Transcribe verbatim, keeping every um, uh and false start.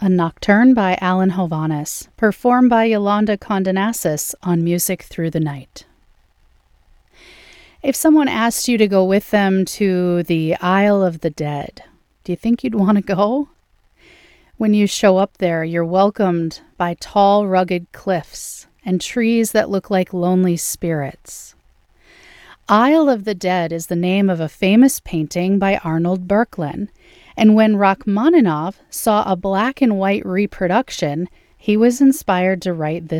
A Nocturne by Alan Hovhaness, performed by Yolanda Condonasis on Music Through the Night. If someone asked you to go with them to the Isle of the Dead, do you think you'd want to go? When you show up there, you're welcomed by tall, rugged cliffs and trees that look like lonely spirits. Isle of the Dead is the name of a famous painting by Arnold Böcklin, and when Rachmaninoff saw a black and white reproduction, he was inspired to write this